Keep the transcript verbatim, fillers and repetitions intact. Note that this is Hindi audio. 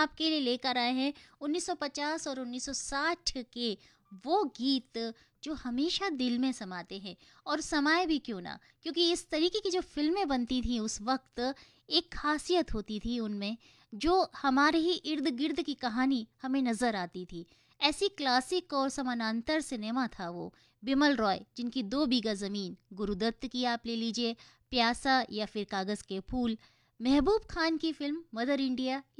आपके लिए लेकर आए हैं उन्नीस सौ पचास और उन्नीस सौ साठ के वो गीत जो हमेशा दिल में समाते हैं, और समाए भी क्यों ना, क्योंकि इस तरीके की जो फ़िल्में बनती थी उस वक़्त, एक ख़ासियत होती थी उनमें, जो हमारे ही इर्द-गिर्द की कहानी हमें नज़र आती थी। ऐसी क्लासिक और समानांतर सिनेमा था वो। बिमल रॉय जिनकी दो बीघा ज़मीन, गुरुदत्त की आप ले लीजिए प्यासा या फिर कागज़ के फूल, महबूब खान की फ़िल्म मदर इंडिया,